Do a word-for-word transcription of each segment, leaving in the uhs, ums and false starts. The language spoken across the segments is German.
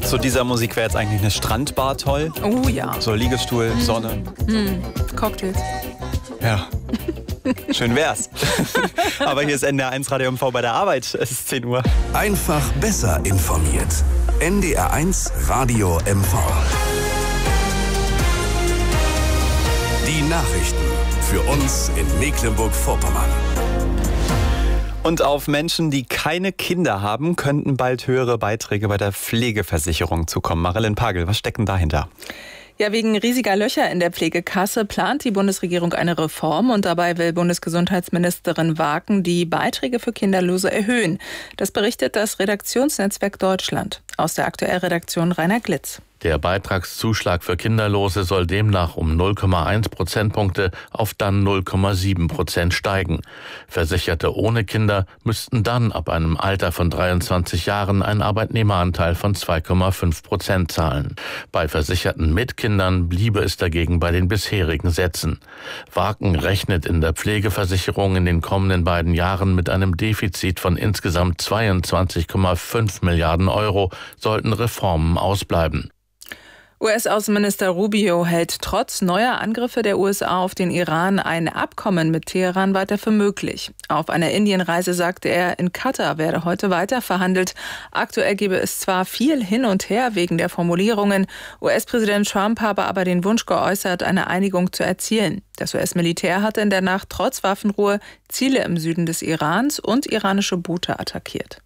Zu dieser Musik wäre jetzt eigentlich eine Strandbar toll. Oh ja. So Liegestuhl, mm. Sonne. Mm. Cocktails. Ja. Schön wär's. Aber hier ist N D R eins Radio M V bei der Arbeit. Es ist zehn Uhr. Einfach besser informiert. N D R eins Radio M V. Die Nachrichten für uns in Mecklenburg-Vorpommern. Und auf Menschen, die keine Kinder haben, könnten bald höhere Beiträge bei der Pflegeversicherung zukommen. Marilyn Pagel, was steckt denn dahinter? Ja, wegen riesiger Löcher in der Pflegekasse plant die Bundesregierung eine Reform und dabei will Bundesgesundheitsministerin Waken die Beiträge für Kinderlose erhöhen. Das berichtet das Redaktionsnetzwerk Deutschland. Aus der Aktuellredaktion Rainer Glitz. Der Beitragszuschlag für Kinderlose soll demnach um null Komma eins Prozentpunkte auf dann null Komma sieben Prozent steigen. Versicherte ohne Kinder müssten dann ab einem Alter von dreiundzwanzig Jahren einen Arbeitnehmeranteil von zwei Komma fünf Prozent zahlen. Bei Versicherten mit Kindern bliebe es dagegen bei den bisherigen Sätzen. Waken rechnet in der Pflegeversicherung in den kommenden beiden Jahren mit einem Defizit von insgesamt zweiundzwanzig Komma fünf Milliarden Euro, sollten Reformen ausbleiben. U S-Außenminister Rubio hält trotz neuer Angriffe der U S A auf den Iran ein Abkommen mit Teheran weiter für möglich. Auf einer Indienreise sagte er, in Katar werde heute weiter verhandelt. Aktuell gebe es zwar viel hin und her wegen der Formulierungen, U S-Präsident Trump habe aber den Wunsch geäußert, eine Einigung zu erzielen. Das U S-Militär hatte in der Nacht trotz Waffenruhe Ziele im Süden des Irans und iranische Boote attackiert.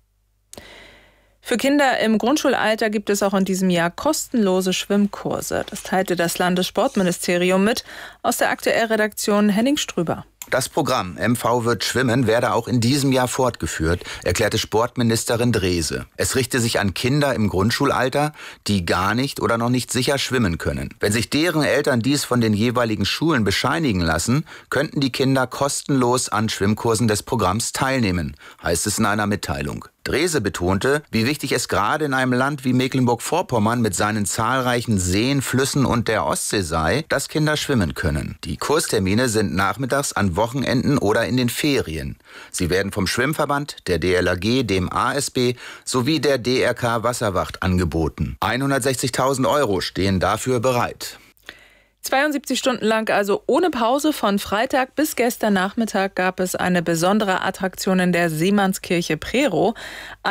Für Kinder im Grundschulalter gibt es auch in diesem Jahr kostenlose Schwimmkurse. Das teilte das Landessportministerium mit. Aus der Aktuellredaktion Henning Strüber. Das Programm M V wird schwimmen werde auch in diesem Jahr fortgeführt, erklärte Sportministerin Drese. Es richte sich an Kinder im Grundschulalter, die gar nicht oder noch nicht sicher schwimmen können. Wenn sich deren Eltern dies von den jeweiligen Schulen bescheinigen lassen, könnten die Kinder kostenlos an Schwimmkursen des Programms teilnehmen, heißt es in einer Mitteilung. Drese betonte, wie wichtig es gerade in einem Land wie Mecklenburg-Vorpommern mit seinen zahlreichen Seen, Flüssen und der Ostsee sei, dass Kinder schwimmen können. Die Kurstermine sind nachmittags an Wochenenden oder in den Ferien. Sie werden vom Schwimmverband, der D L R G, dem A S B sowie der D R K Wasserwacht angeboten. hundertsechzigtausend Euro stehen dafür bereit. zweiundsiebzig Stunden lang, also ohne Pause, von Freitag bis gestern Nachmittag gab es eine besondere Attraktion in der Seemannskirche Prerow.